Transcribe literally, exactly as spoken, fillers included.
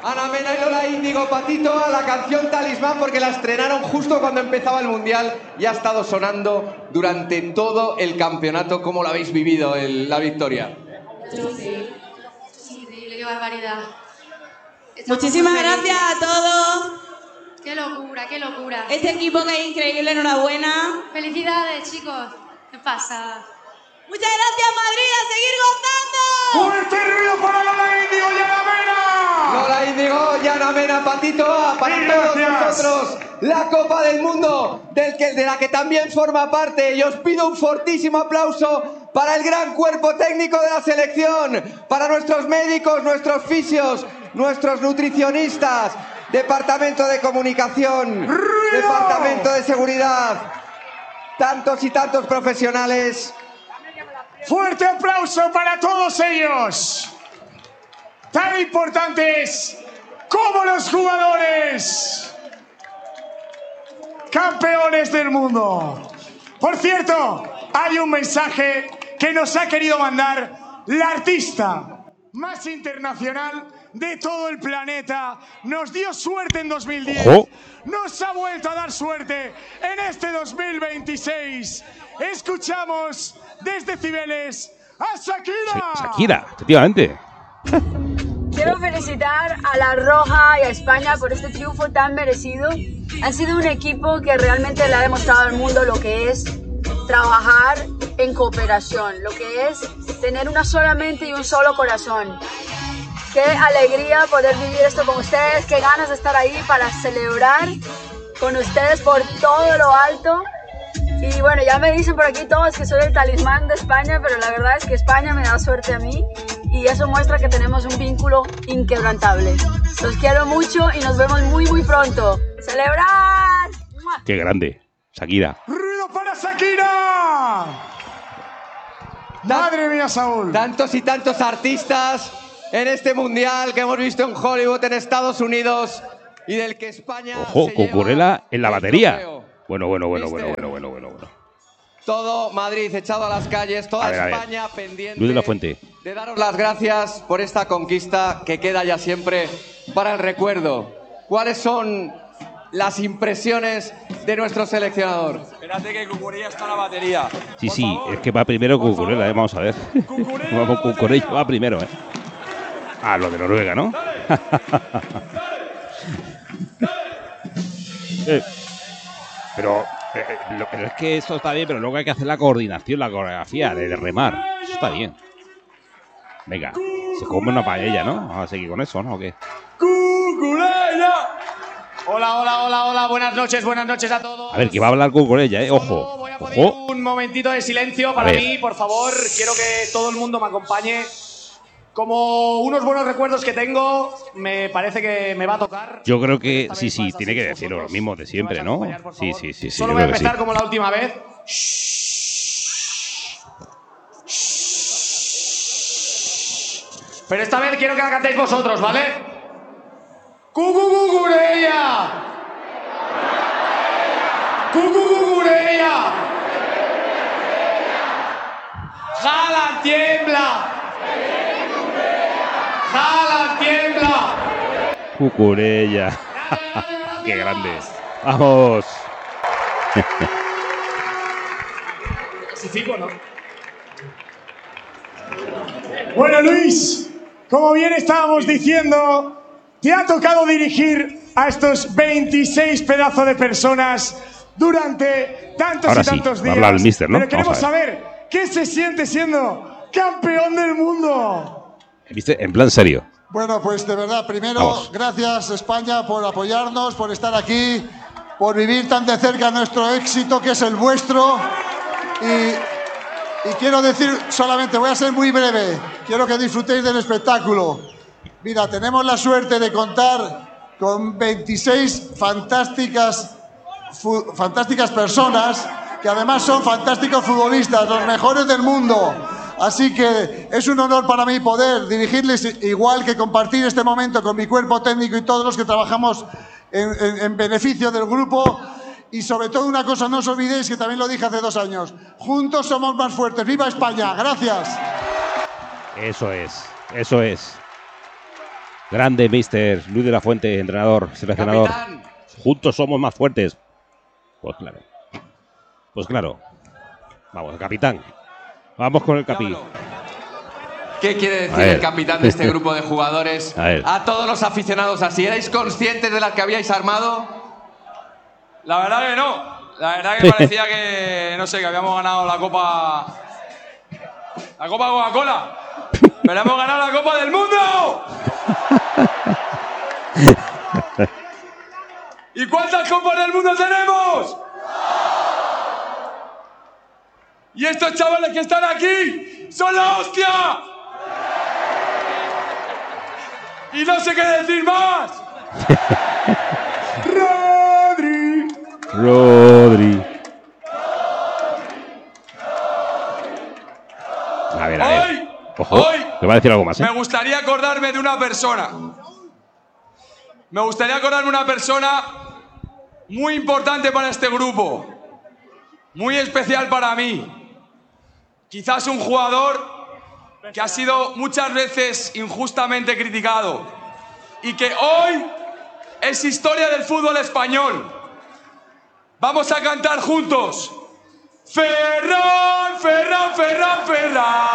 Ana Mena y Lola Índigo, Patito, a la canción Talismán, porque la estrenaron justo cuando empezaba el Mundial y ha estado sonando durante todo el campeonato. ¿Cómo lo habéis vivido, el, la victoria? Sí. Increíble, qué barbaridad. Estamos Muchísimas gracias a todos. Qué locura, qué locura. Este equipo que es increíble, enhorabuena. Felicidades, chicos. ¿Qué pasa? Muchas gracias, Madrid, a seguir gozando. ¡Fuerte ruido para Lola Índigo y Ana Mena! Lola Índigo y Ana Mena, Patito A, para todos nosotros, la Copa del Mundo, del que, de la que también forma parte. Y os pido un fortísimo aplauso para el gran cuerpo técnico de la selección, para nuestros médicos, nuestros fisios, nuestros nutricionistas, departamento de comunicación, ¡ruido! Departamento de seguridad, tantos y tantos profesionales. Fuerte aplauso para todos ellos, tan importantes como los jugadores, campeones del mundo. Por cierto, hay un mensaje que nos ha querido mandar la artista más internacional de todo el planeta. Nos dio suerte en dos mil diez, ¡ojo! Nos ha vuelto a dar suerte en este dos mil veintiséis. Escuchamos desde Cibeles a Shakira. Shakira, efectivamente. Quiero felicitar a La Roja y a España por este triunfo tan merecido. Han sido un equipo que realmente le ha demostrado al mundo lo que es trabajar en cooperación, lo que es tener una sola mente y un solo corazón. Qué alegría poder vivir esto con ustedes, qué ganas de estar ahí para celebrar con ustedes por todo lo alto. Y bueno, ya me dicen por aquí todos que soy el talismán de España, pero la verdad es que España me da suerte a mí y eso muestra que tenemos un vínculo inquebrantable. Los quiero mucho y nos vemos muy muy pronto. ¡Celebrar! ¡Qué grande! Shakira. ¡Ruido para Shakira! ¡Madre mía, Saúl! Tantos y tantos artistas en este mundial que hemos visto en Hollywood, en Estados Unidos, y del que España. Ojo, se Cucurella en la batería. Trofeo. Bueno, bueno, bueno, ¿Viste? bueno, bueno, bueno, bueno, bueno. Todo Madrid echado a las calles, toda A ver, a ver. España pendiente Luis de la Fuente. de daros las gracias por esta conquista que queda ya siempre para el recuerdo. ¿Cuáles son las impresiones de nuestro seleccionador? Espérate que Cucurella está en la batería. Sí, Por sí, favor. es que va primero Cucurella, eh, vamos a ver. Cucurella Vamos, va Cucurella batería. va primero, eh. Ah, lo de Noruega, ¿no? Eh, pero, eh, lo- pero es que eso está bien, pero luego hay que hacer la coordinación, la coreografía de, de remar. Eso está bien. Venga, se come una paella, ¿no? Vamos a seguir con eso, ¿no? ¿O qué? ¡Cucurella! Hola, hola, hola, hola. Buenas noches, buenas noches a todos. A ver, que va a hablar Cucurella, ¿eh? Ojo, Voy a poner ojo. un momentito de silencio A para ver. mí, por favor. Quiero que todo el mundo me acompañe. Como unos buenos recuerdos que tengo, me parece que me va a tocar. Yo creo que Esta sí, vez sí, vais a tiene ser que decir lo vosotros. mismo de siempre, ¿Me vas a ¿no? acompañar, por Sí, favor? sí, sí, sí. Solo yo voy a creo que empezar sí. como la última vez. Pero esta vez quiero que la cantéis vosotros, ¿vale? ¡Cucucucureya! ¡Cucucucureya! ¡Jala, tiembla! ¡Jala, tiembla! Cucurella. Qué grande. Vamos. Clasifico, ¿no? Bueno, Luis, como bien estábamos diciendo, te ha tocado dirigir a estos veintiséis pedazos de personas durante tantos Ahora y sí, tantos va a días. hablar el míster, ¿no? Pero queremos Vamos a saber qué se siente siendo campeón del mundo. ¿Viste? En plan serio. Bueno, pues de verdad, primero, Vamos. gracias España por apoyarnos, por estar aquí, por vivir tan de cerca nuestro éxito, que es el vuestro. Y, y quiero decir solamente, voy a ser muy breve, quiero que disfrutéis del espectáculo. Mira, tenemos la suerte de contar con veintiséis fantásticas, fu- fantásticas personas, que además son fantásticos futbolistas, los mejores del mundo. Así que es un honor para mí poder dirigirles, igual que compartir este momento con mi cuerpo técnico y todos los que trabajamos en, en- en beneficio del grupo. Y sobre todo una cosa, no os olvidéis, que también lo dije hace dos años, juntos somos más fuertes. ¡Viva España! ¡Gracias! Eso es. Eso es. Grande, mister Luis de la Fuente, entrenador, seleccionador. Capitán. Juntos somos más fuertes. Pues claro. Pues claro. Vamos, capitán. Vamos con el capi. ¿Qué quiere A decir ver. el capitán de este grupo de jugadores? A ver. A todos los aficionados así. ¿Erais conscientes de la que habíais armado? La verdad que no. La verdad que parecía que, no sé, que habíamos ganado la Copa... La Copa Coca-Cola. Pero hemos ganado la Copa del Mundo. ¿Y cuántas Copas del Mundo tenemos? Y estos chavales que están aquí son la hostia. Y no sé qué decir más. Rodri. Rodri. A ver, a ver. Hoy, Ojo, hoy te va a decir algo más, ¿eh? me gustaría acordarme de una persona. Me gustaría acordarme de una persona muy importante para este grupo. Muy especial para mí. Quizás un jugador que ha sido muchas veces injustamente criticado y que hoy es historia del fútbol español. Vamos a cantar juntos. Ferran, Ferran, Ferran, Ferran.